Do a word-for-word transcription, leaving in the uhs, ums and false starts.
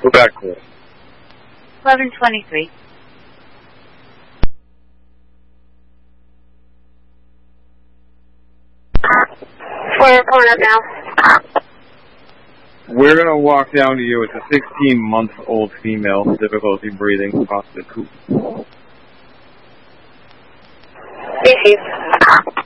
Go back to it. eleven twenty-three. We're pulling up now. We're going to walk down to you. It's a sixteen-month-old female, difficulty breathing, hospital. Species.